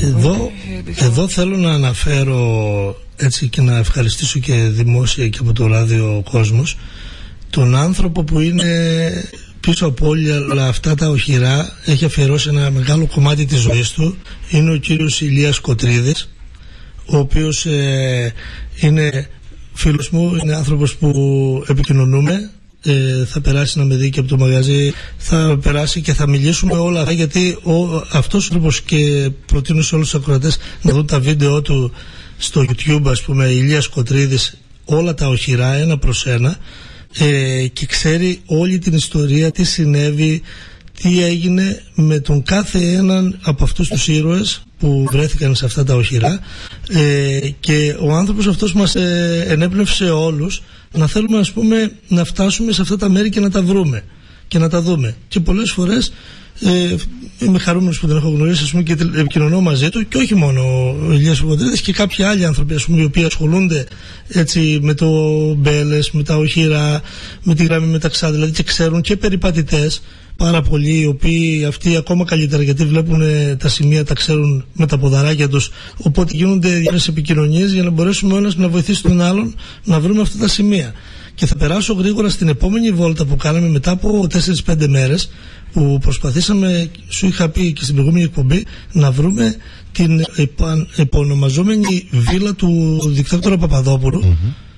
Εδώ θέλω να αναφέρω έτσι και να ευχαριστήσω και δημόσια και από το ράδιο Κόσμος τον άνθρωπο που είναι πίσω από όλα αυτά τα οχυρά, έχει αφιερώσει ένα μεγάλο κομμάτι της ζωής του. Είναι ο κύριος Ηλίας Κοτρίδης, ο οποίος είναι φίλος μου, είναι άνθρωπος που επικοινωνούμε. Θα περάσει να με δει και από το μαγαζί, θα περάσει και θα μιλήσουμε όλα αυτά, γιατί αυτός ο άνθρωπος, και προτείνω σε όλους τους ακροατές να δουν τα βίντεο του στο YouTube, ας πούμε, Ηλίας Κοτρίδης, όλα τα οχυρά ένα προς ένα, και ξέρει όλη την ιστορία, τι συνέβη, τι έγινε με τον κάθε έναν από αυτούς τους ήρωες που βρέθηκαν σε αυτά τα οχυρά, και ο άνθρωπος αυτός μας ενέπνευσε όλους να θέλουμε, ας πούμε, να φτάσουμε σε αυτά τα μέρη και να τα βρούμε και να τα δούμε. Και πολλές φορές είμαι χαρούμενος που τον έχω γνωρίσει, ας πούμε, και επικοινωνώ μαζί του, και όχι μόνο ο Ηλίας Κοτρίδης, και κάποιοι άλλοι άνθρωποι, ας πούμε, οι οποίοι ασχολούνται έτσι με το μπέλες, με τα οχυρά, με τη γραμμή μεταξά, δηλαδή, και ξέρουν, και περιπατητές πάρα πολλοί, οι οποίοι αυτοί ακόμα καλύτερα, γιατί βλέπουν τα σημεία, τα ξέρουν με τα ποδαράκια τους, οπότε γίνονται διάφορες επικοινωνίες για να μπορέσουμε ο ένας να βοηθήσει τον άλλον να βρούμε αυτά τα σημεία. Και θα περάσω γρήγορα στην επόμενη βόλτα που κάναμε μετά από 4-5 μέρες, που προσπαθήσαμε, σου είχα πει και στην προηγούμενη εκπομπή, να βρούμε την επωνομαζόμενη βίλα του δικτάτορα Παπαδόπουλου,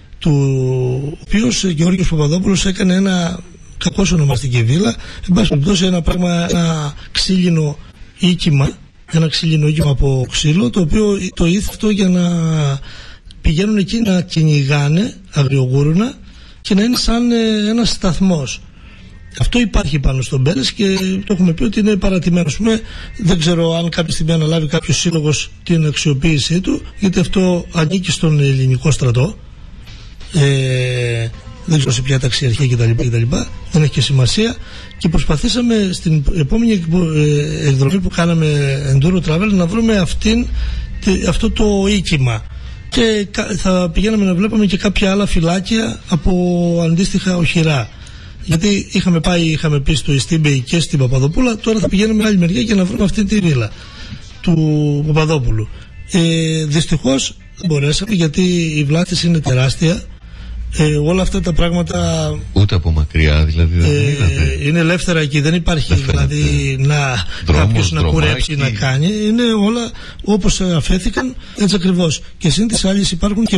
του οποίος Γεώργιος Παπαδόπουλος έκανε ένα κακώς ονομαστική βίλα, εν πάση περιπτώσει ένα πράγμα, ένα ξύλινο οίκημα από ξύλο, το οποίο το ήθελε αυτό για να πηγαίνουν εκεί να κυνηγάνε αγριογούρουνα και να είναι σαν ένας σταθμός. Αυτό υπάρχει πάνω στον Μπέλες και το έχουμε πει ότι είναι παρατημένο. Δεν ξέρω αν κάποια στιγμή αναλάβει κάποιος σύλλογος την αξιοποίησή του, γιατί αυτό ανήκει στον ελληνικό στρατό. Δεν ξέρω σε ποια ταξιαρχία κτλ. Δεν έχει και σημασία. Και προσπαθήσαμε στην επόμενη εκδρομή που κάναμε Enduro Travel να βρούμε αυτό το οίκημα. Και θα πηγαίναμε να βλέπαμε και κάποια άλλα φυλάκια από αντίστοιχα οχυρά. Γιατί είχαμε πει στο Ιστίμπεϊ και στην Παπαδοπούλα, τώρα θα πηγαίνουμε άλλη μεριά για να βρούμε αυτή τη βίλα του Παπαδόπουλου. Δυστυχώς δεν μπορέσαμε, γιατί η Βλάτης είναι τεράστια. Όλα αυτά τα πράγματα ούτε από μακριά δηλαδή δεν είναι ελεύθερα εκεί, δεν υπάρχει δηλαδή κάποιος να κουρέψει, να κάνει. Είναι όλα όπως αφέθηκαν, έτσι ακριβώς. Και σύν της άλλης υπάρχουν και